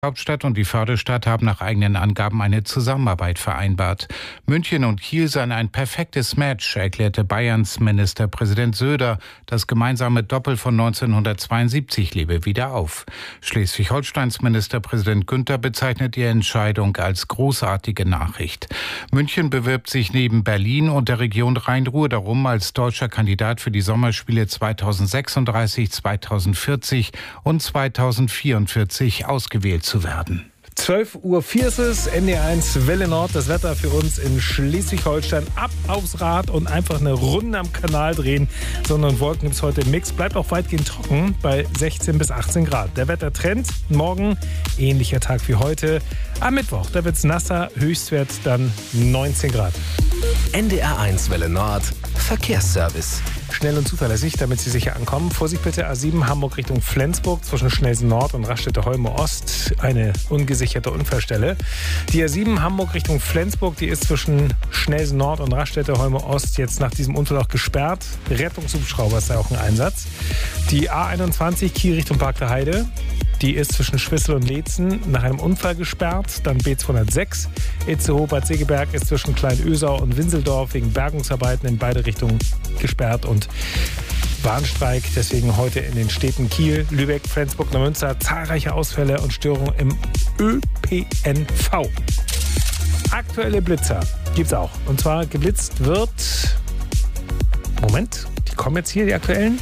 Hauptstadt und die Förderstadt haben nach eigenen Angaben eine Zusammenarbeit vereinbart. München und Kiel seien ein perfektes Match, erklärte Bayerns Ministerpräsident Söder. Das gemeinsame Doppel von 1972 lebe wieder auf. Schleswig-Holsteins Ministerpräsident Günther bezeichnet die Entscheidung als großartige Nachricht. München bewirbt sich neben Berlin und der Region Rhein-Ruhr darum, als deutscher Kandidat für die Sommerspiele 2036, 2040 und 2044 ausgewählt zu werden. 12:04 Uhr ist es, NDR1 Welle Nord, das Wetter für uns in Schleswig-Holstein. Ab aufs Rad und einfach eine Runde am Kanal drehen. Sonne und Wolken gibt es heute im Mix. Bleibt auch weitgehend trocken bei 16 bis 18 Grad. Der Wettertrend, morgen ähnlicher Tag wie heute. Am Mittwoch, da wird es nasser, Höchstwert dann 19 Grad. NDR1 Welle Nord, Verkehrsservice. Schnell und zuverlässig, damit Sie sicher ankommen. Vorsicht bitte, A7 Hamburg Richtung Flensburg zwischen Schnelsen Nord und Raststätte-Holme Ost. Eine ungesicherte Unfallstelle. Die A7 Hamburg Richtung Flensburg, die ist zwischen Schnelsen Nord und Raststätte-Holme Ost jetzt nach diesem Unfall auch gesperrt. Rettungshubschrauber ist da auch ein Einsatz. Die A21 Kiel Richtung Park der Heide. Die ist zwischen Schwissel und Leetzen nach einem Unfall gesperrt. Dann B206. Itzehoe-Bad Segeberg ist zwischen Kleinösau und Winseldorf wegen Bergungsarbeiten in beide Richtungen gesperrt. Und Bahnstreik deswegen heute in den Städten Kiel, Lübeck, Flensburg, Neumünster. Zahlreiche Ausfälle und Störungen im ÖPNV. Aktuelle Blitzer gibt's auch. Und zwar geblitzt wird... Moment, die kommen jetzt hier, die aktuellen.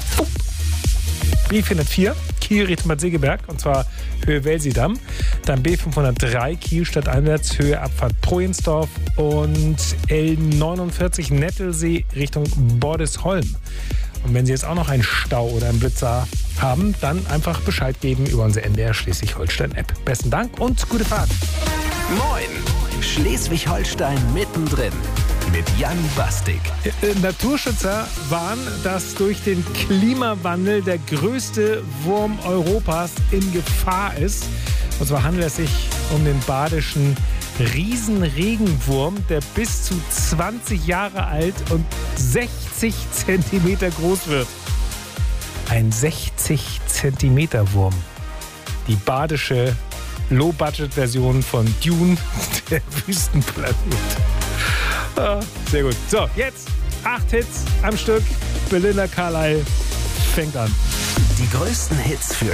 B404, Kiel Richtung Bad Segeberg, und zwar Höhe Welsidamm. Dann B503, Kiel Stadteinwärts, Höhe Abfahrt Projensdorf. Und L49 Nettelsee Richtung Bordesholm. Und wenn Sie jetzt auch noch einen Stau oder einen Blitzer haben, dann einfach Bescheid geben über unsere NDR Schleswig-Holstein-App. Besten Dank und gute Fahrt. Moin, Schleswig-Holstein mittendrin. Mit Jan Bastik. Naturschützer warnen, dass durch den Klimawandel der größte Wurm Europas in Gefahr ist. Und zwar handelt es sich um den badischen Riesenregenwurm, der bis zu 20 Jahre alt und 60 Zentimeter groß wird. Ein 60 Zentimeter Wurm. Die badische Low-Budget-Version von Dune, der Wüstenplanet. Ah, sehr gut. So, jetzt 8 Hits am Stück. Belinda Carlisle fängt an. Die größten Hits für